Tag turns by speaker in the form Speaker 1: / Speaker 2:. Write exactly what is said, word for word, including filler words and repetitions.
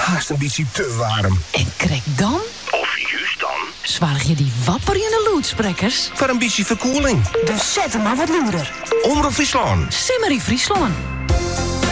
Speaker 1: haast een beetje te warm.
Speaker 2: En krijg dan?
Speaker 3: Of juist dan?
Speaker 2: Zwaar je die wapper in de loodsprekers?
Speaker 1: Voor een beetje verkoeling.
Speaker 2: Dus zet hem maar wat luider.
Speaker 1: Omroep Friesland.
Speaker 2: Simmer in Friesland.